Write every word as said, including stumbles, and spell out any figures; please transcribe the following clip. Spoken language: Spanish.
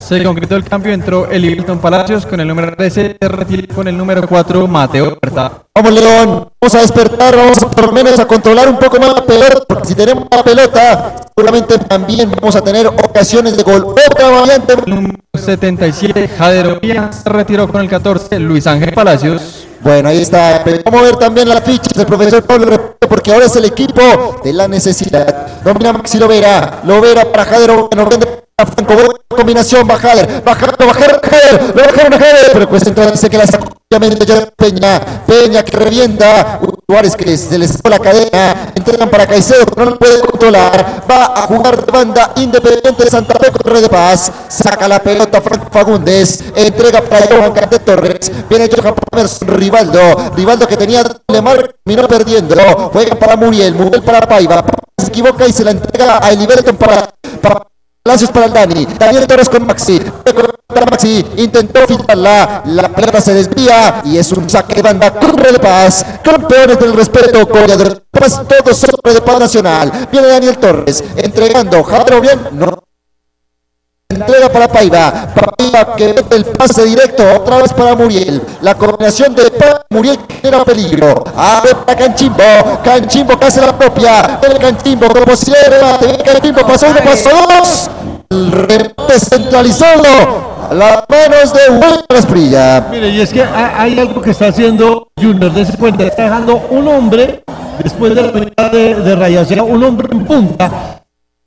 Se concretó el cambio, entró Elivelton Palacios con el número trece, se retiró con el número cuatro, Mateo Huerta. Vamos, León, vamos a despertar, vamos a, por lo menos a controlar un poco más la pelota, porque si tenemos la pelota, seguramente también vamos a tener ocasiones de gol. Otra variante. El número setenta y siete, Jader Oría, se retiró con el catorce, Luis Ángel Palacios. Bueno, ahí está. Vamos a ver también las fichas del profesor Pablo, porque ahora es el equipo de la necesidad. Domina Maxi Lovera, Lovera para Jader Oría, a Franco, buena combinación, Bajader, Bajader, Bajader, Bajader, lo bajaron a Jader, pero pues entonces dice que la sacó obviamente ya Peña, Peña que revienta, Juárez que se les sacó la cadena, entregan para Caicedo, que no lo puede controlar, va a jugar de banda Independiente de Santa Fe con Red de Paz, saca la pelota Franco Fagundes, entrega para Johan Cante Torres, viene Johan Emerson Rivaldo, Rivaldo que tenía doble marca, terminó perdiendo, juega para Muriel, Muriel para Paiva, se equivoca y se la entrega a Elivelton para, para Palacios para el Dani, Daniel Torres con Maxi, para Maxi, intentó filtrarla, la pelota se desvía y es un saque de banda con Red de Paz, campeones del respeto, goleadores, todos sobre de Paz Nacional, viene Daniel Torres, entregando, Javier bien, no, entrega para Paiva, Paiva que mete el pase directo, otra vez para Muriel, la combinación de Paiva, Muriel genera peligro, a ver para Canchimbo, Canchimbo que hace la propia, el Canchimbo como si era, Canchimbo pasó uno, pasó dos, el remate centralizado, a las manos de Wilmer Asprilla. Mire, y es que hay algo que está haciendo Junior, dése cuenta, está dejando un hombre, después de la mitad de, de raya, o sea, un hombre en punta,